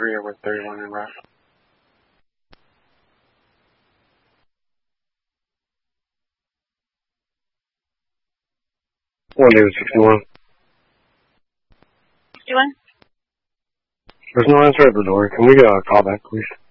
area with 31 in route. 161. 61? There's no answer at the door. Can we get a call back, please?